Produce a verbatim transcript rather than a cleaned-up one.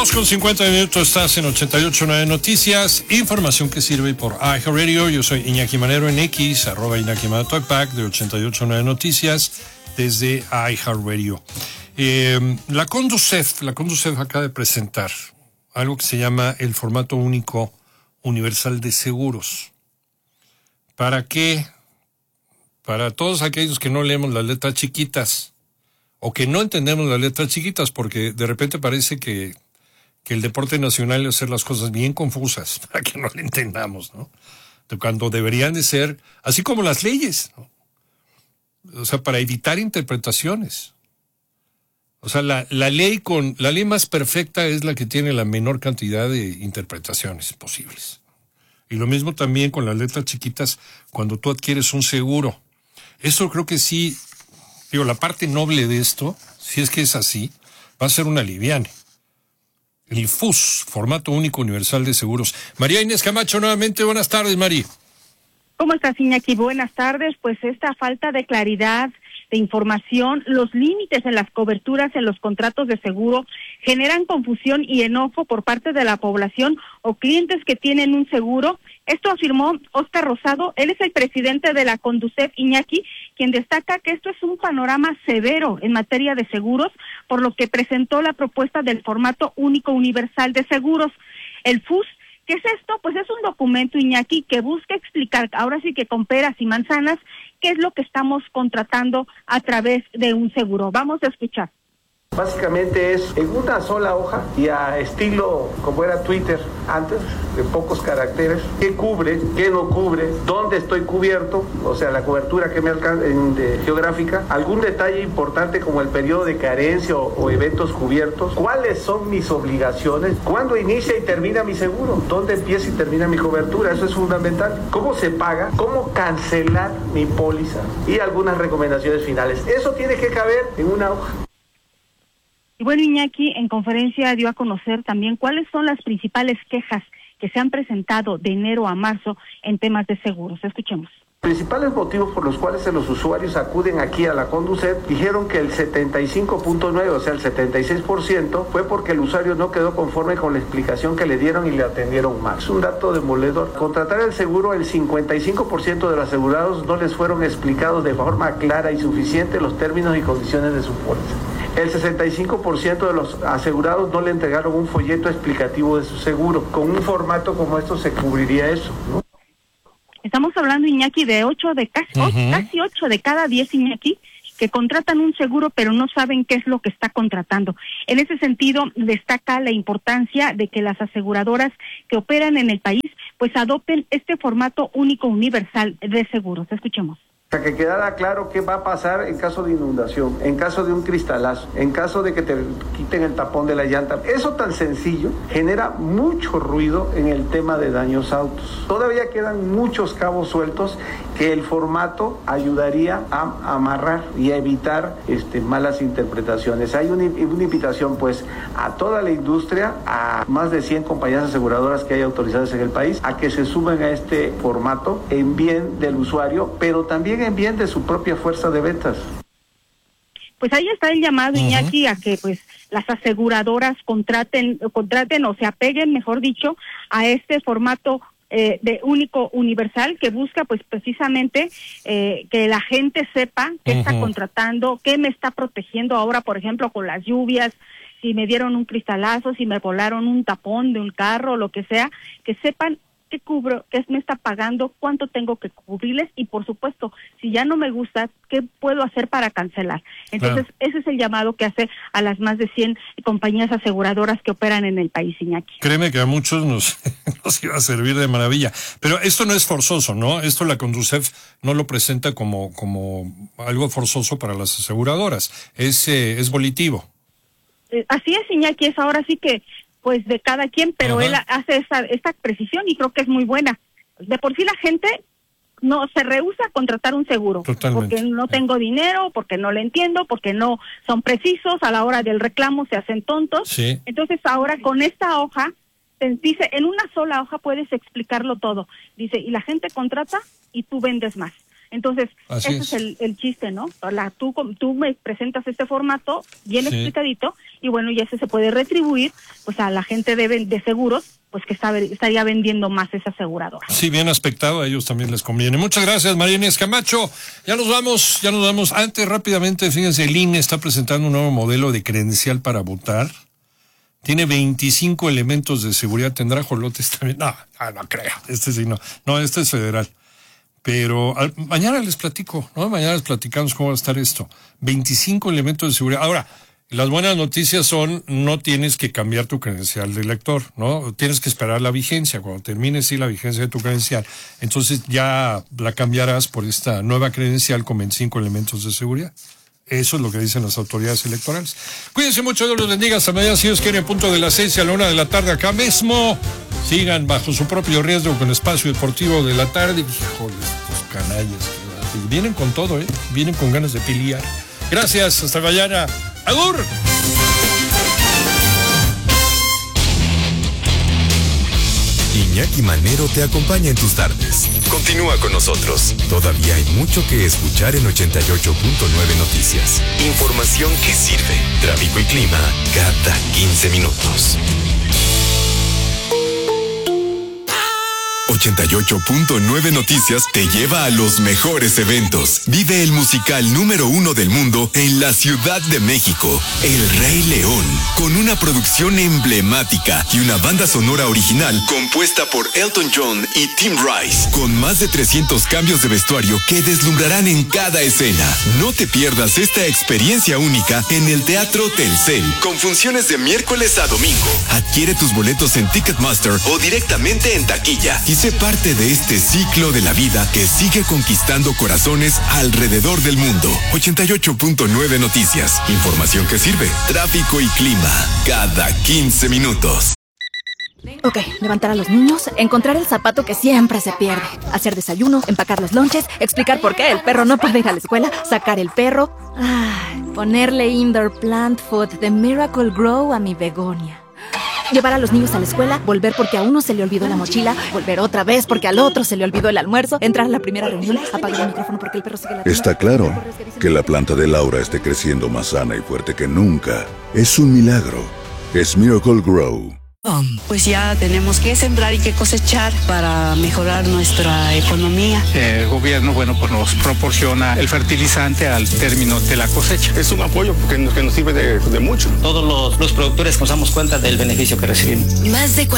Dos con cincuenta minutos, estás en ochenta y ocho punto nueve Noticias, información que sirve por iHeartRadio. Yo soy Iñaki Manero en X, arroba Iñaki Manero Talkback de ochenta y ocho punto nueve Noticias desde iHeartRadio. Eh, la Conducef, la Conducef acaba de presentar algo que se llama el formato único universal de seguros. ¿Para qué? Para todos aquellos que no leemos las letras chiquitas o que no entendemos las letras chiquitas, porque de repente parece que que el deporte nacional es hacer las cosas bien confusas para que no le entendamos, ¿no? De cuando deberían de ser, así como las leyes, ¿no? O sea, para evitar interpretaciones. O sea, la, la ley con la ley más perfecta es la que tiene la menor cantidad de interpretaciones posibles. Y lo mismo también con las letras chiquitas cuando tú adquieres un seguro. Esto creo que sí, digo, la parte noble de esto, si es que es así, va a ser un aliviane. El F U S, Formato Único Universal de Seguros. María Inés Camacho, nuevamente, buenas tardes, Mari. ¿Cómo estás, Iñaki? Buenas tardes. Pues esta falta de claridad, de información, los límites en las coberturas en los contratos de seguro generan confusión y enojo por parte de la población o clientes que tienen un seguro. Esto afirmó Óscar Rosado, él es el presidente de la Conducef, Iñaki, quien destaca que esto es un panorama severo en materia de seguros, por lo que presentó la propuesta del formato único universal de seguros. El F U S, ¿qué es esto? Pues es un documento, Iñaki, que busca explicar, ahora sí que con peras y manzanas, qué es lo que estamos contratando a través de un seguro. Vamos a escuchar. Básicamente es en una sola hoja y a estilo como era Twitter antes, de pocos caracteres, qué cubre, qué no cubre, dónde estoy cubierto, o sea, la cobertura que me alcanza en, de, geográfica, algún detalle importante como el periodo de carencia o, o eventos cubiertos, cuáles son mis obligaciones, cuándo inicia y termina mi seguro, dónde empieza y termina mi cobertura, eso es fundamental, cómo se paga, cómo cancelar mi póliza y algunas recomendaciones finales. Eso tiene que caber en una hoja. Y bueno, Iñaki en conferencia dio a conocer también cuáles son las principales quejas que se han presentado de enero a marzo en temas de seguros. Escuchemos. Principales motivos por los cuales los usuarios acuden aquí a la Conducef, dijeron que el setenta y cinco punto nueve, o sea el setenta y seis por ciento, fue porque el usuario no quedó conforme con la explicación que le dieron y le atendieron mal. Es un dato demoledor. Contratar el seguro, el cincuenta y cinco por ciento de los asegurados no les fueron explicados de forma clara y suficiente los términos y condiciones de su póliza. El sesenta y cinco por ciento de los asegurados no le entregaron un folleto explicativo de su seguro. Con un formato como esto se cubriría eso, ¿no? Estamos hablando, Iñaki, de ocho de casi, uh-huh. ocho, casi ocho de cada diez, Iñaki, que contratan un seguro pero no saben qué es lo que está contratando. En ese sentido, destaca la importancia de que las aseguradoras que operan en el país pues adopten este formato único universal de seguros. Escuchemos. Para que quedara claro qué va a pasar en caso de inundación, en caso de un cristalazo, en caso de que te quiten el tapón de la llanta. Eso tan sencillo genera mucho ruido en el tema de daños a autos. Todavía quedan muchos cabos sueltos que el formato ayudaría a amarrar y a evitar este, malas interpretaciones. Hay una, una invitación pues a toda la industria, a más de cien compañías aseguradoras que hay autorizadas en el país, a que se sumen a este formato en bien del usuario, pero también en bien de su propia fuerza de ventas. Pues ahí está el llamado, uh-huh. Iñaki, a que pues las aseguradoras contraten, contraten o se apeguen, mejor dicho, a este formato eh, de único universal que busca pues precisamente eh, que la gente sepa qué uh-huh. está contratando, qué me está protegiendo ahora, por ejemplo, con las lluvias, si me dieron un cristalazo, si me volaron un tapón de un carro, lo que sea, que sepan qué cubro, qué me está pagando, cuánto tengo que cubrirles y, por supuesto, si ya no me gusta, qué puedo hacer para cancelar. Entonces, claro. Ese es el llamado que hace a las más de cien compañías aseguradoras que operan en el país, Iñaki. Créeme que a muchos nos, nos iba a servir de maravilla. Pero esto no es forzoso, ¿no? Esto la Conducef no lo presenta como, como algo forzoso para las aseguradoras. Es, eh, es volitivo. Eh, así es, Iñaki, es ahora sí que pues de cada quien, pero Ajá. él hace esa, esa precisión y creo que es muy buena. De por sí la gente no se rehúsa a contratar un seguro. Totalmente. Porque no tengo dinero, porque no le entiendo, porque no son precisos, a la hora del reclamo se hacen tontos. Sí. Entonces ahora con esta hoja, dice, en una sola hoja puedes explicarlo todo. Dice, y la gente contrata y tú vendes más. Entonces, Así ese es. es el, el chiste, ¿no? La, tú, tú me presentas este formato bien Sí. explicadito y bueno, y ese se puede retribuir pues a la gente de, de seguros, pues que está, estaría vendiendo más esa aseguradora. Sí, bien aspectado, a ellos también les conviene. Muchas gracias, María Inés Camacho. Ya nos vamos, ya nos vamos. Antes, rápidamente, fíjense, el I N E está presentando un nuevo modelo de credencial para votar. Tiene veinticinco elementos de seguridad. ¿Tendrá jolotes también? No, no, no creo. Este sí no. No, este es federal. Pero al, mañana les platico, ¿no? Mañana les platicamos cómo va a estar esto. veinticinco elementos de seguridad. Ahora, las buenas noticias son, no tienes que cambiar tu credencial de elector, ¿no? Tienes que esperar la vigencia. Cuando termine, sí, la vigencia de tu credencial, entonces ya la cambiarás por esta nueva credencial con veinticinco elementos de seguridad. Eso es lo que dicen las autoridades electorales. Cuídense mucho, Dios los bendiga. Hasta mañana, si Dios quiere, en punto de las seis a la una de la tarde acá mismo. Sigan bajo su propio riesgo con Espacio Deportivo de la tarde. Híjole, estos canallas. Vienen con todo, ¿eh? Vienen con ganas de pelear. Gracias, hasta mañana. ¡Agur! Iñaki Manero te acompaña en tus tardes. Continúa con nosotros. Todavía hay mucho que escuchar en ochenta y ocho punto nueve Noticias. Información que sirve. Tráfico y clima cada quince minutos. ochenta y ocho punto nueve Noticias te lleva a los mejores eventos. Vive el musical número uno del mundo en la Ciudad de México, El Rey León, con una producción emblemática y una banda sonora original compuesta por Elton John y Tim Rice, con más de trescientos cambios de vestuario que deslumbrarán en cada escena. No te pierdas esta experiencia única en el Teatro Telcel, con funciones de miércoles a domingo. Adquiere tus boletos en Ticketmaster o directamente en taquilla y sé parte de este ciclo de la vida que sigue conquistando corazones alrededor del mundo. ochenta y ocho punto nueve Noticias. Información que sirve. Tráfico y clima cada quince minutos. Ok, levantar a los niños, encontrar el zapato que siempre se pierde, hacer desayuno, empacar los lonches, explicar por qué el perro no puede ir a la escuela, sacar el perro, ay, ponerle indoor plant food de Miracle Grow a mi begonia. Llevar a los niños a la escuela, volver porque a uno se le olvidó la mochila, volver otra vez porque al otro se le olvidó el almuerzo, entrar a la primera reunión, apagar el micrófono porque el perro sigue latiendo. Está claro que la planta de Laura esté creciendo más sana y fuerte que nunca. Es un milagro. Es Miracle Grow. Pues ya tenemos que sembrar y que cosechar para mejorar nuestra economía. El gobierno, bueno, pues nos proporciona el fertilizante al término de la cosecha. Es un apoyo porque nos, que nos sirve de, de mucho. Todos los, los productores nos damos cuenta del beneficio que recibimos. Más de